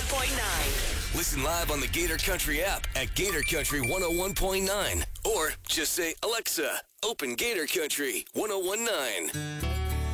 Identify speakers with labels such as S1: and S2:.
S1: 101.9.
S2: Listen live on the Gator Country app at Gator Country 101.9. Or just say, Alexa, open Gator Country 101.9.